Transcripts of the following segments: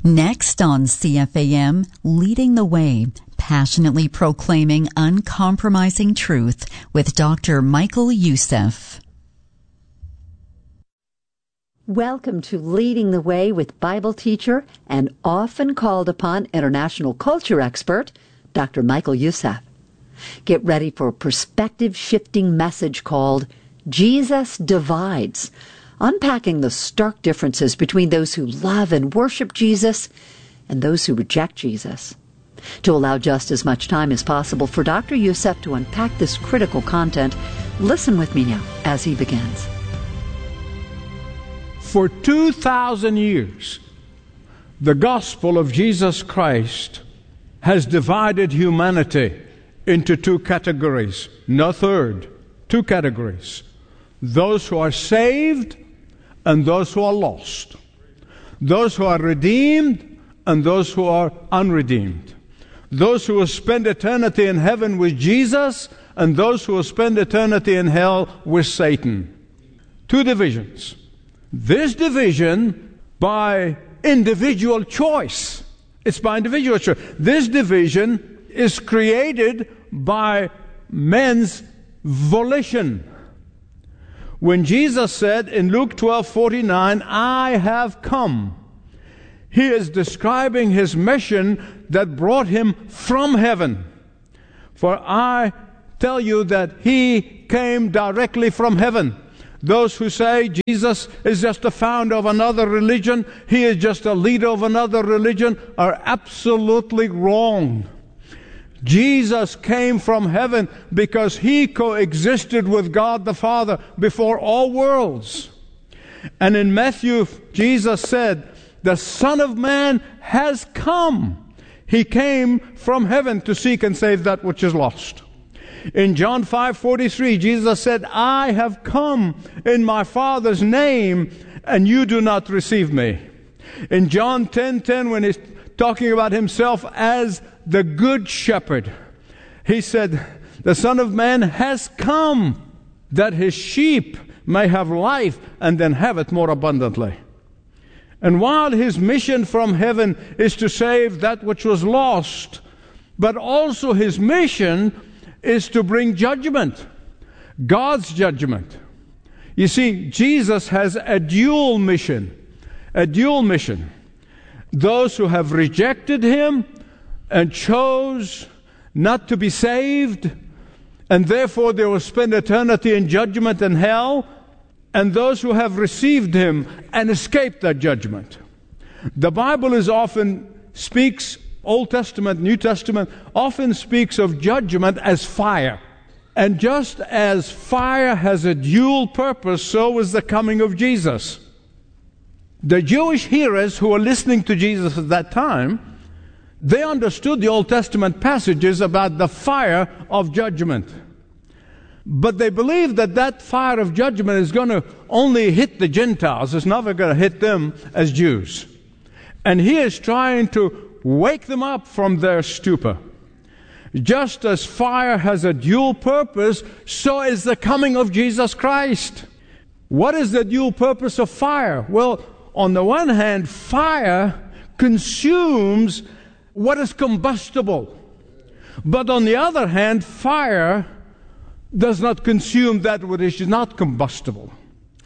Next on CFAM, Leading the Way, passionately proclaiming uncompromising truth with Dr. Michael Youssef. Welcome to Leading the Way with Bible teacher and often called upon international culture expert, Dr. Michael Youssef. Get ready for a perspective-shifting message called Jesus Divides, unpacking the stark differences between those who love and worship Jesus and those who reject Jesus. To allow just as much time as possible for Dr. Youssef to unpack this critical content, listen with me now as he begins. For 2,000 years, the gospel of Jesus Christ has divided humanity into two categories, no third, two categories. Those who are saved and those who are lost. Those who are redeemed and those who are unredeemed. Those who will spend eternity in heaven with Jesus and those who will spend eternity in hell with Satan. Two divisions. This division by individual choice. It's by individual choice. This division is created by men's volition. When Jesus said in Luke 12:49, I have come, he is describing his mission that brought him from heaven. For I tell you that he came directly from heaven. Those who say Jesus is just a founder of another religion, he is just a leader of another religion, are absolutely wrong. Jesus came from heaven because he coexisted with God the Father before all worlds. And in Matthew, Jesus said, the Son of Man has come. He came from heaven to seek and save that which is lost. In John 5:43, Jesus said, I have come in my Father's name, and you do not receive me. In John 10:10, when he's talking about himself as the good shepherd, he said, the Son of Man has come that his sheep may have life and then have it more abundantly. And while his mission from heaven is to save that which was lost, but also his mission is to bring judgment, God's judgment. You see, Jesus has a dual mission. A dual mission. Those who have rejected him and chose not to be saved, and therefore they will spend eternity in judgment and hell, and those who have received him and escaped that judgment. The Bible often speaks, Old Testament, New Testament, often speaks of judgment as fire. And just as fire has a dual purpose, so is the coming of Jesus. The Jewish hearers who were listening to Jesus at that time, they understood the Old Testament passages about the fire of judgment. But they believed that that fire of judgment is going to only hit the Gentiles. It's never going to hit them as Jews. And he is trying to wake them up from their stupor. Just as fire has a dual purpose, so is the coming of Jesus Christ. What is the dual purpose of fire? Well, on the one hand, fire consumes what is combustible. But on the other hand, fire does not consume that which is not combustible.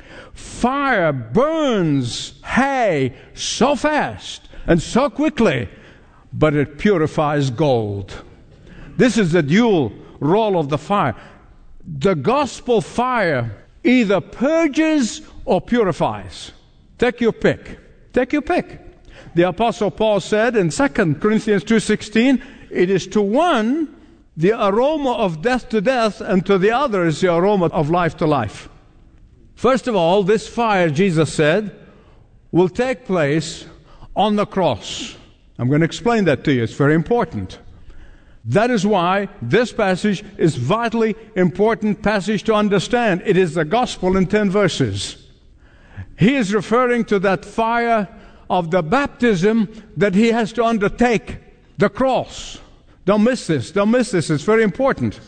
Fire burns hay so fast and so quickly, but it purifies gold. This is the dual role of the fire. The gospel fire either purges or purifies. Take your pick. Take your pick. The Apostle Paul said in 2 Corinthians 2:16, it is to one the aroma of death to death, and to the other is the aroma of life to life. First of all, this fire, Jesus said, will take place on the cross. I'm going to explain that to you. It's very important. That is why this passage is vitally important passage to understand. It is the gospel in 10 verses. He is referring to that fire of the baptism that he has to undertake, the cross. Don't miss this. Don't miss this. It's very important.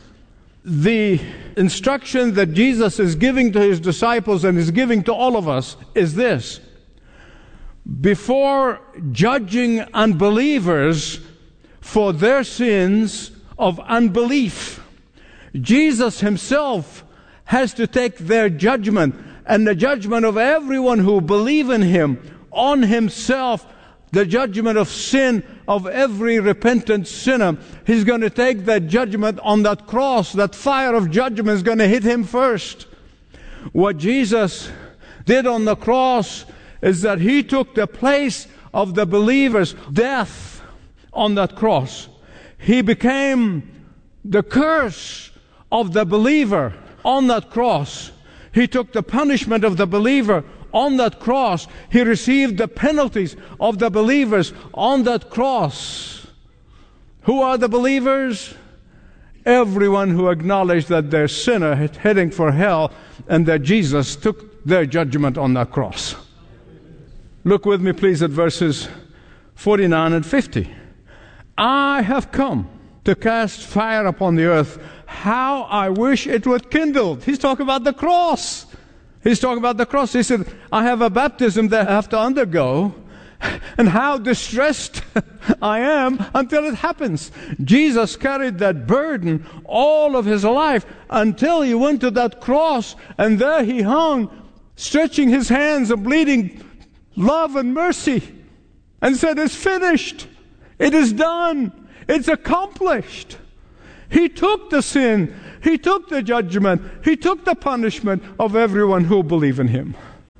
The instruction that Jesus is giving to his disciples and is giving to all of us is this. before judging unbelievers for their sins of unbelief, Jesus himself has to take their judgment and the judgment of everyone who believe in him on himself, the judgment of sin of every repentant sinner. He's going to take that judgment on that cross. That fire of judgment is going to hit him first. What Jesus did on the cross is that he took the place of the believer's death on that cross. He became the curse of the believer on that cross. He took the punishment of the believer on that cross. He received the penalties of the believers on that cross. Who are the believers? Everyone who acknowledged that they're sinner heading for hell and that Jesus took their judgment on that cross. Look with me, please, at verses 49 and 50. I have come to cast fire upon the earth. How I wish it would kindle. He's talking about the cross. He's talking about the cross. He said, I have a baptism that I have to undergo, and how distressed I am until it happens. Jesus carried that burden all of his life until he went to that cross, and there he hung, stretching his hands and bleeding love and mercy, and said, it's finished. It is done. It's accomplished. He took the sin. He took the judgment. He took the punishment of everyone who believe in him.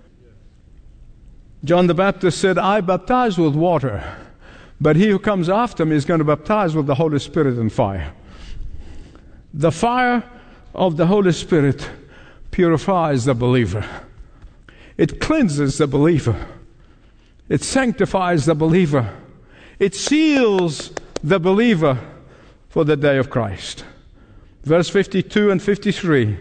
John the Baptist said, I baptize with water, but he who comes after me is going to baptize with the Holy Spirit and fire. The fire of the Holy Spirit purifies the believer. It cleanses the believer. It sanctifies the believer. It seals the believer for the day of Christ. Verse 52 and 53.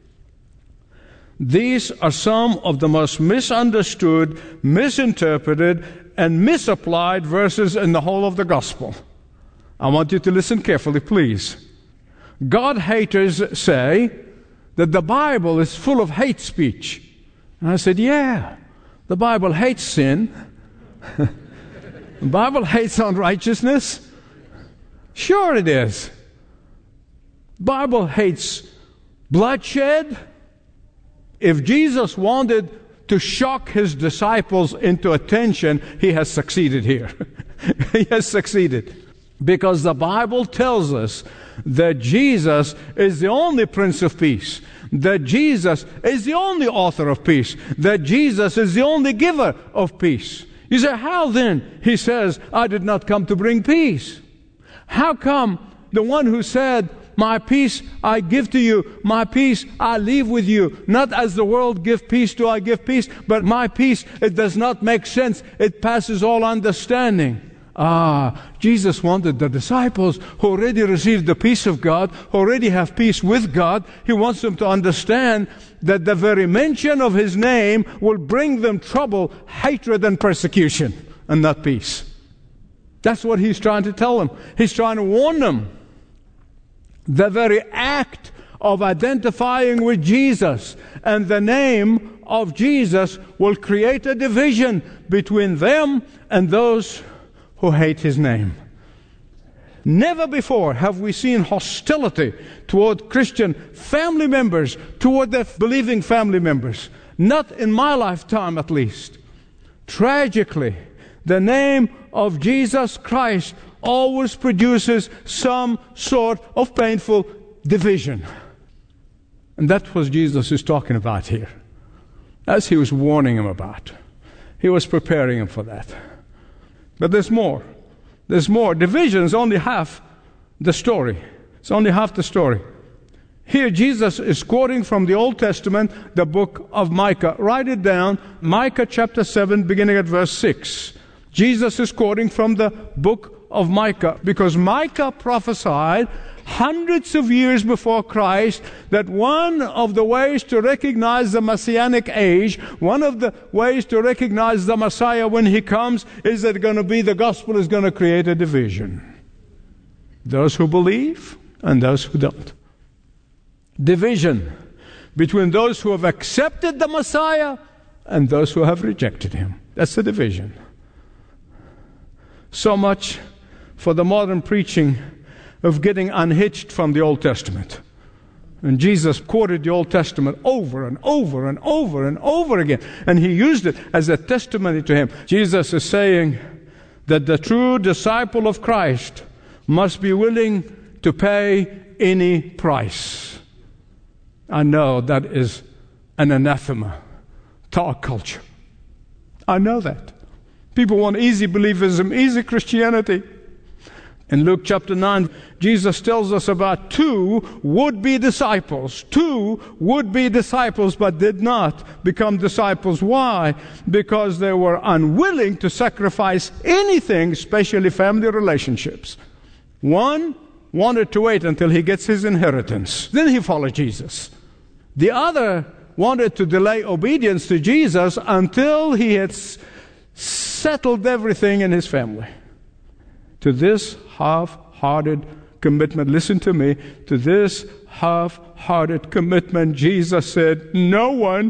These are some of the most misunderstood, misinterpreted, and misapplied verses in the whole of the gospel. I want you to listen carefully, please. God haters say that the Bible is full of hate speech. And I said, yeah, the Bible hates sin. The Bible hates unrighteousness. Sure it is. The Bible hates bloodshed. If Jesus wanted to shock his disciples into attention, he has succeeded here. He has succeeded. Because the Bible tells us that Jesus is the only Prince of Peace, that Jesus is the only author of peace, that Jesus is the only giver of peace. You say, how then? He says, I did not come to bring peace. How come the one who said, my peace I give to you, my peace I leave with you, not as the world give peace do I give peace, but my peace, it does not make sense, it passes all understanding. Jesus wanted the disciples who already received the peace of God, who already have peace with God, he wants them to understand that the very mention of his name will bring them trouble, hatred, and persecution, and not peace. That's what he's trying to tell them. He's trying to warn them. The very act of identifying with Jesus and the name of Jesus will create a division between them and those who hate his name. Never before have we seen hostility toward Christian family members, toward their believing family members. Not in my lifetime, at least. Tragically, the name of Jesus Christ always produces some sort of painful division. And that's what Jesus is talking about here. As he was warning him about. He was preparing him for that. But there's more. There's more. Division is only half the story. It's only half the story. Here Jesus is quoting from the Old Testament, the book of Micah. Write it down. Micah chapter 7, beginning at verse 6. Jesus is quoting from the book of Micah, because Micah prophesied hundreds of years before Christ that one of the ways to recognize the Messianic age, one of the ways to recognize the Messiah when he comes, is that the gospel is going to create a division. Those who believe and those who don't. Division between those who have accepted the Messiah and those who have rejected him. That's the division. So much for the modern preaching of getting unhitched from the Old Testament. And Jesus quoted the Old Testament over and over and over and over again. And he used it as a testimony to him. Jesus is saying that the true disciple of Christ must be willing to pay any price. I know that is an anathema to our culture. I know that. People want easy believism, easy Christianity. In Luke chapter 9, Jesus tells us about two would-be disciples, but did not become disciples. Why? Because they were unwilling to sacrifice anything, especially family relationships. One wanted to wait until he gets his inheritance. Then he followed Jesus. The other wanted to delay obedience to Jesus until he had settled everything in his family. To this half-hearted commitment, listen to me, to this half-hearted commitment, Jesus said, no one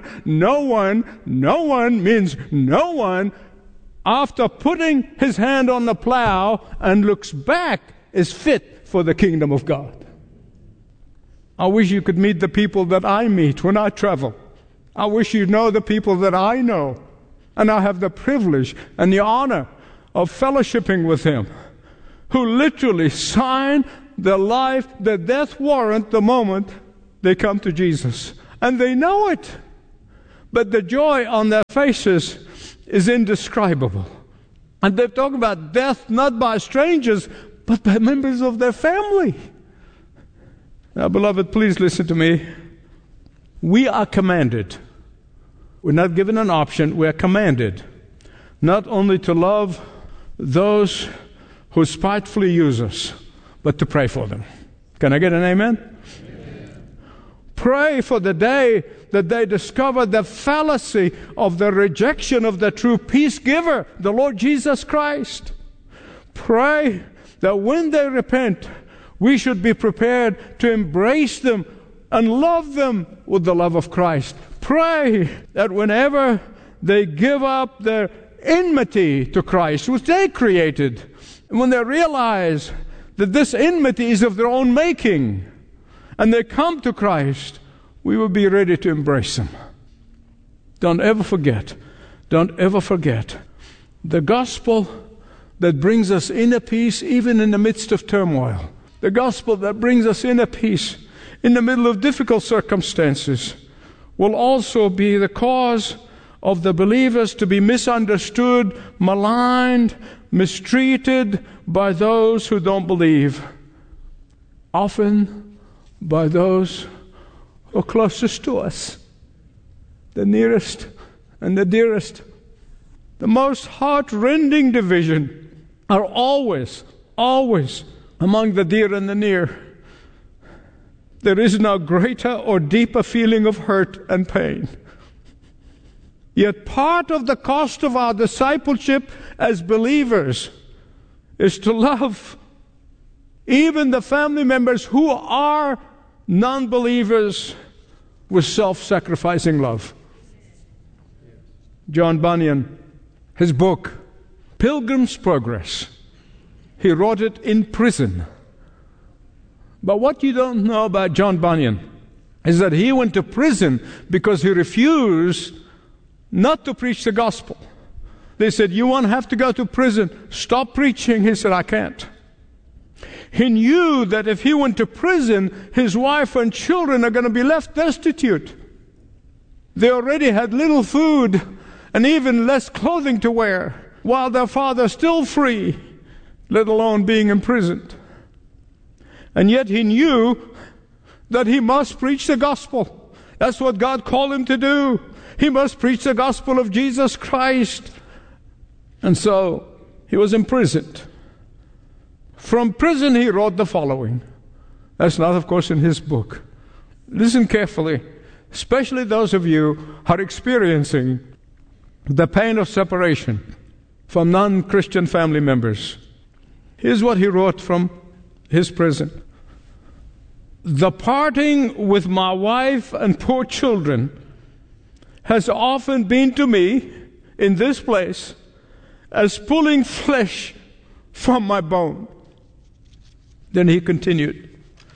means no one, after putting his hand on the plow and looks back, is fit for the kingdom of God. I wish you could meet the people that I meet when I travel. I wish you'd know the people that I know. And I have the privilege and the honor of fellowshipping with them, who literally sign their death warrant the moment they come to Jesus. And they know it. But the joy on their faces is indescribable. And they're talking about death not by strangers, but by members of their family. Now, beloved, please listen to me. We are commanded. We're not given an option. We are commanded not only to love those who spitefully use us, but to pray for them. Can I get an amen? Amen. Pray for the day that they discover the fallacy of the rejection of the true peace giver, the Lord Jesus Christ. Pray that when they repent, we should be prepared to embrace them and love them with the love of Christ. Pray that whenever they give up their enmity to Christ, which they created, and when they realize that this enmity is of their own making, and they come to Christ, we will be ready to embrace them. Don't ever forget the gospel that brings us inner peace even in the midst of turmoil. The gospel that brings us inner peace in the middle of difficult circumstances will also be the cause of the believers to be misunderstood, maligned, mistreated by those who don't believe. Often by those who are closest to us, the nearest and the dearest. The most heart-rending division are always among the dear and the near. There is no greater or deeper feeling of hurt and pain. Yet part of the cost of our discipleship as believers is to love even the family members who are non-believers with self-sacrificing love. John Bunyan, his book, Pilgrim's Progress, he wrote it in prison. But what you don't know about John Bunyan is that he went to prison because he refused not to preach the gospel. They said, you won't have to go to prison. Stop preaching. He said, I can't. He knew that if he went to prison, his wife and children are going to be left destitute. They already had little food and even less clothing to wear, while their father still free, let alone being imprisoned. And yet he knew that he must preach the gospel. That's what God called him to do. He must preach the gospel of Jesus Christ. And so he was imprisoned. From prison he wrote the following. That's not, of course, in his book. Listen carefully, especially those of you who are experiencing the pain of separation from non-Christian family members. Here's what he wrote from his prison. The parting with my wife and poor children has often been to me in this place as pulling flesh from my bone. Then he continued,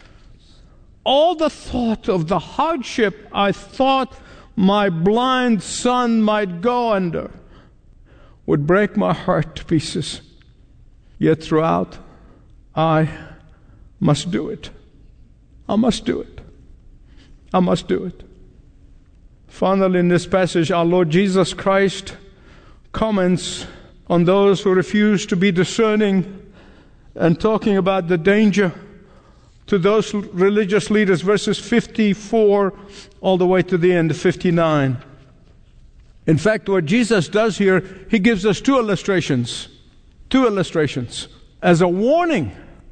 all the thought of the hardship I thought my blind son might go under would break my heart to pieces. Yet throughout, I must do it. I must do it. I must do it. Finally, in this passage, our Lord Jesus Christ comments on those who refuse to be discerning and talking about the danger to those religious leaders, verses 54 all the way to the end, 59. In fact, what Jesus does here, he gives us two illustrations as a warning.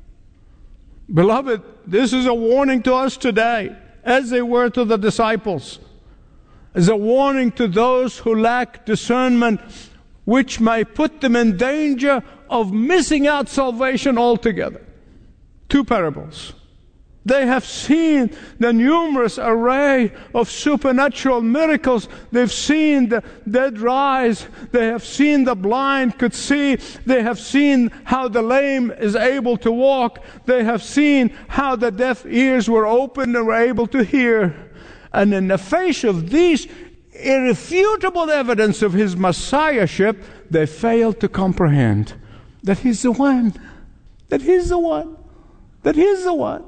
Beloved, this is a warning to us today, as they were to the disciples, as a warning to those who lack discernment, which may put them in danger of missing out salvation altogether. Two parables. They have seen the numerous array of supernatural miracles. They've seen the dead rise. They have seen the blind could see. They have seen how the lame is able to walk. They have seen how the deaf ears were opened and were able to hear. And in the face of these irrefutable evidence of his messiahship, they failed to comprehend that he's the one. That he's the one. That he's the one.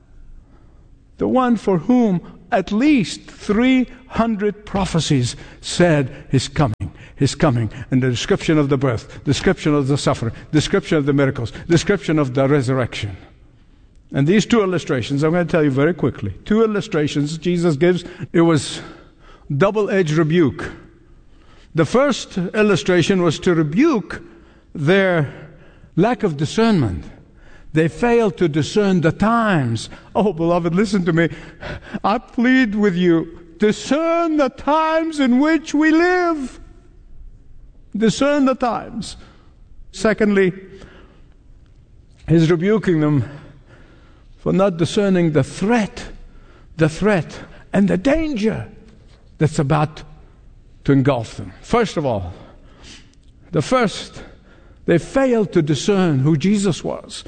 The one for whom at least 300 prophecies said He's coming. He's coming. And the description of the birth, description of the suffering, description of the miracles, description of the resurrection. And these two illustrations, I'm going to tell you very quickly. Two illustrations Jesus gives. It was double-edged rebuke. The first illustration was to rebuke their lack of discernment. They failed to discern the times. Oh, beloved, listen to me. I plead with you, discern the times in which we live. Discern the times. Secondly, he's rebuking them for not discerning the threat and the danger that's about to engulf them. First of all, they failed to discern who Jesus was.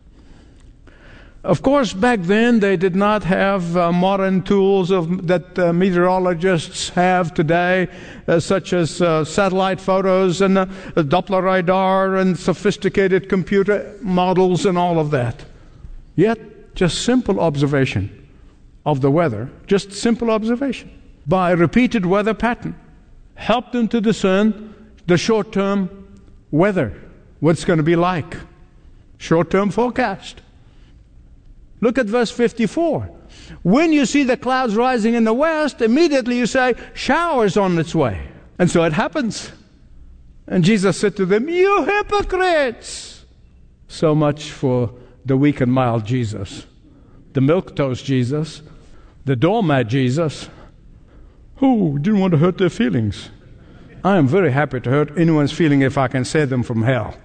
Of course, back then they did not have modern tools that meteorologists have today, such as satellite photos and Doppler radar and sophisticated computer models and all of that. Yet, just simple observation of the weather, just simple observation by repeated weather pattern, helped them to discern the short-term weather, what it's going to be like, short-term forecast. Look at verse 54. When you see the clouds rising in the west, immediately you say, shower's on its way. And so it happens. And Jesus said to them, you hypocrites! So much for the weak and mild Jesus, the milquetoast Jesus, the doormat Jesus, who didn't want to hurt their feelings. I am very happy to hurt anyone's feeling if I can save them from hell.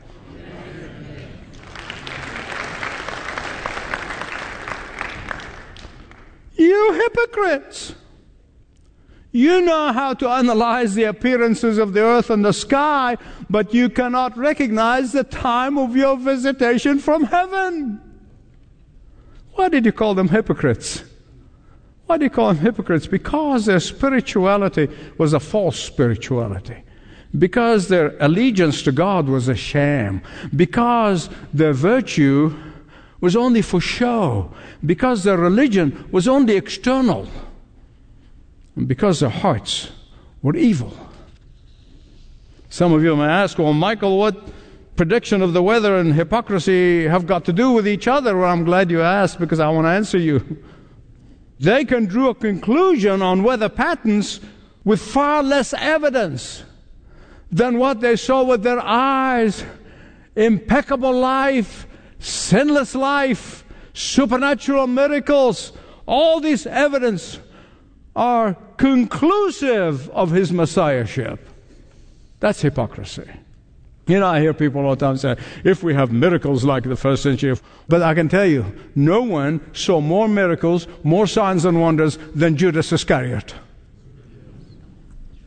You hypocrites! You know how to analyze the appearances of the earth and the sky, but you cannot recognize the time of your visitation from heaven. Why did you call them hypocrites? Why do you call them hypocrites? Because their spirituality was a false spirituality. Because their allegiance to God was a sham. Because their virtue was only for show. Because their religion was only external. And because their hearts were evil. Some of you may ask, well, Michael, what prediction of the weather and hypocrisy have got to do with each other? Well, I'm glad you asked, because I want to answer you. They can draw a conclusion on weather patterns with far less evidence than what they saw with their eyes. Impeccable life, sinless life, supernatural miracles. All this evidence are conclusive of his messiahship. That's hypocrisy. You know, I hear people all the time say, if we have miracles like the first century. But I can tell you, no one saw more miracles, more signs and wonders than Judas Iscariot.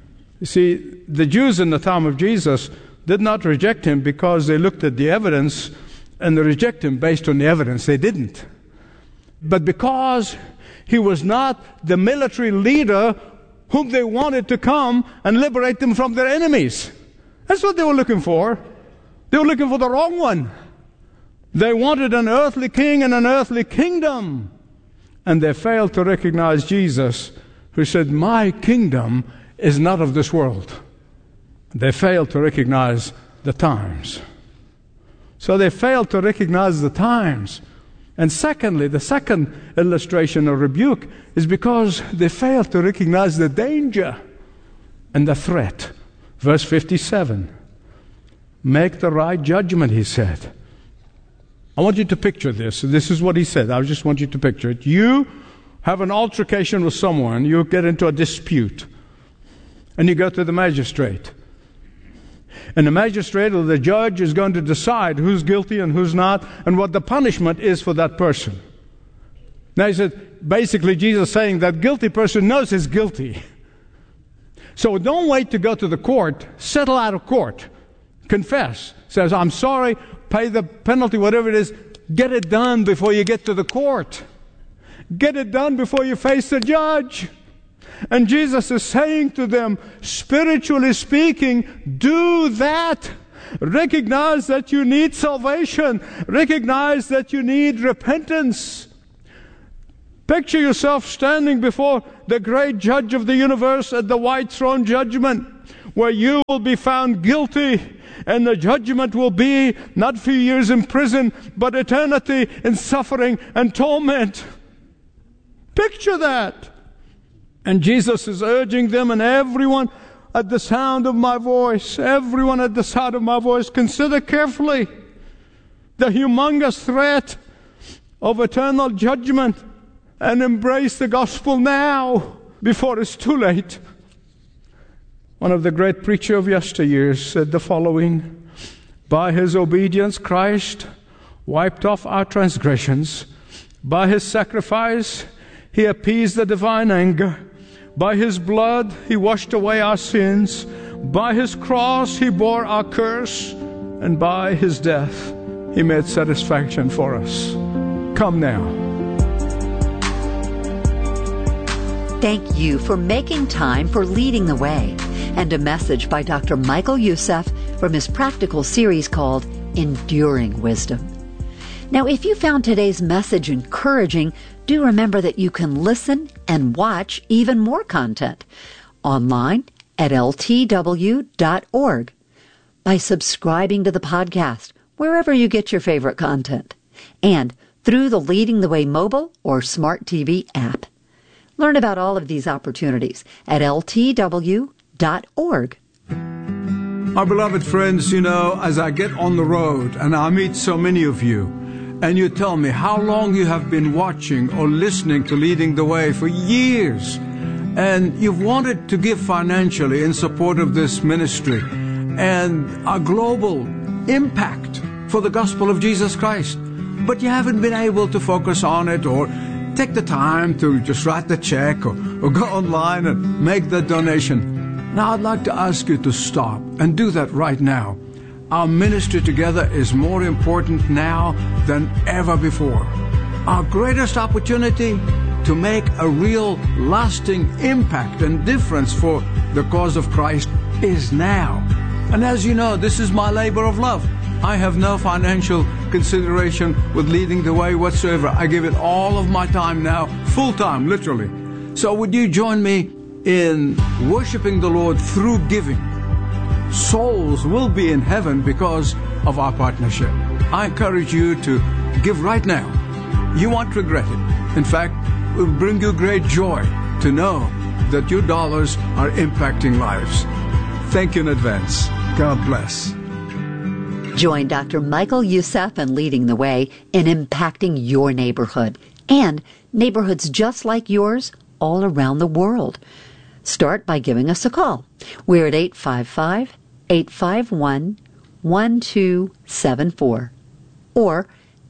You see, the Jews in the time of Jesus did not reject him because they looked at the evidence and they reject him based on the evidence. They didn't. But because he was not the military leader whom they wanted to come and liberate them from their enemies. That's what they were looking for. They were looking for the wrong one. They wanted an earthly king and an earthly kingdom. And they failed to recognize Jesus, who said, "My kingdom is not of this world." They failed to recognize the times. So they failed to recognize the times. And secondly, the second illustration of rebuke is because they failed to recognize the danger and the threat. Verse 57. Make the right judgment, he said. I want you to picture this. This is what he said. I just want you to picture it. You have an altercation with someone. You get into a dispute. And you go to the magistrate. And the magistrate or the judge is going to decide who's guilty and who's not, and what the punishment is for that person. Now he said, basically Jesus saying that guilty person knows he's guilty. So don't wait to go to the court. Settle out of court. Confess. Says, "I'm sorry, pay the penalty, whatever it is." Get it done before you get to the court. Get it done before you face the judge. And Jesus is saying to them, spiritually speaking, do that. Recognize that you need salvation. Recognize that you need repentance. Picture yourself standing before the great judge of the universe at the white throne judgment, where you will be found guilty, and the judgment will be not a few years in prison, but eternity in suffering and torment. Picture that. And Jesus is urging them, and everyone at the sound of my voice, everyone at the sound of my voice, consider carefully the humongous threat of eternal judgment and embrace the gospel now before it's too late. One of the great preachers of yesteryears said the following: by his obedience, Christ wiped off our transgressions. By his sacrifice, he appeased the divine anger. By his blood, he washed away our sins. By his cross, he bore our curse. And by his death, he made satisfaction for us. Come now. Thank you for making time for Leading the Way, and a message by Dr. Michael Youssef from his practical series called Enduring Wisdom. Now, if you found today's message encouraging, do remember that you can listen and watch even more content online at ltw.org by subscribing to the podcast wherever you get your favorite content, and through the Leading the Way mobile or smart TV app. Learn about all of these opportunities at ltw.org. Our beloved friends, as I get on the road and I meet so many of you, and you tell me how long you have been watching or listening to Leading the Way for years, and you've wanted to give financially in support of this ministry and a global impact for the gospel of Jesus Christ, but you haven't been able to focus on it or take the time to just write the check or go online and make the donation. Now I'd like to ask you to stop and do that right now. Our ministry together is more important now than ever before. Our greatest opportunity to make a real lasting impact and difference for the cause of Christ is now. And as you know, this is my labor of love. I have no financial consideration with Leading the Way whatsoever. I give it all of my time now, full time, literally. So would you join me in worshiping the Lord through giving? Souls will be in heaven because of our partnership. I encourage you to give right now. You won't regret it. In fact, it will bring you great joy to know that your dollars are impacting lives. Thank you in advance. God bless. Join Dr. Michael Youssef and Leading the Way in impacting your neighborhood and neighborhoods just like yours all around the world. Start by giving us a call. We're at 855-851-1274 or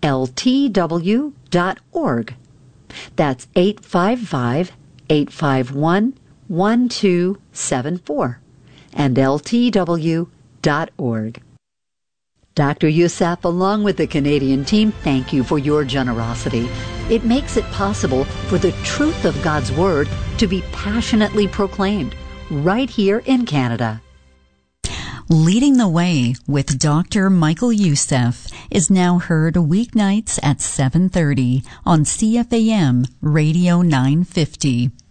ltw.org. That's 855-851-1274. and ltw.org. Dr. Youssef, along with the Canadian team, thank you for your generosity. It makes it possible for the truth of God's Word to be passionately proclaimed right here in Canada. Leading the Way with Dr. Michael Youssef is now heard weeknights at 7:30 on CFAM Radio 950.